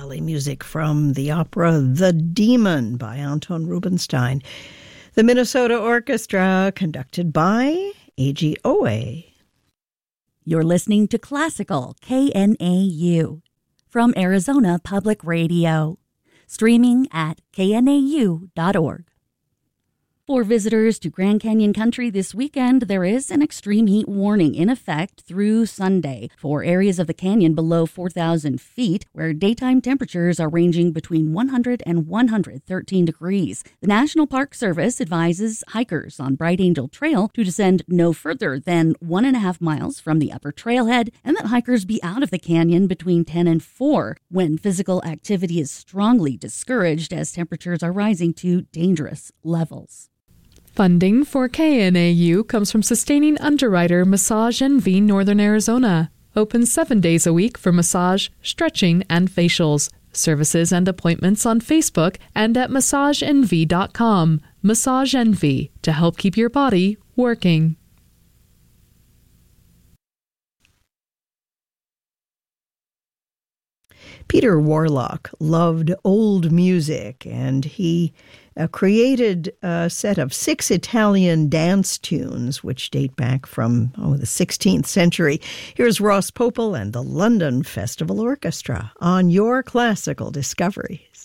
ballet music from the opera The Demon by Anton Rubinstein. The Minnesota Orchestra, conducted by A.G. Owe. You're listening to Classical KNAU from Arizona Public Radio, streaming at knau.org. For visitors to Grand Canyon Country this weekend, there is an extreme heat warning in effect through Sunday for areas of the canyon below 4,000 feet, where daytime temperatures are ranging between 100 and 113 degrees. The National Park Service advises hikers on Bright Angel Trail to descend no further than 1.5 miles from the upper trailhead, and that hikers be out of the canyon between 10 and 4 when physical activity is strongly discouraged as temperatures are rising to dangerous levels. Funding for KNAU comes from sustaining underwriter Massage NV Northern Arizona. Open 7 days a week for massage, stretching, and facials. Services and appointments on Facebook and at massagenv.com. Massage NV, to help keep your body working. Peter Warlock loved old music, and he created a set of 6 Italian dance tunes, which date back from the 16th century. Here's Ross Popel and the London Festival Orchestra on Your Classical Discoveries.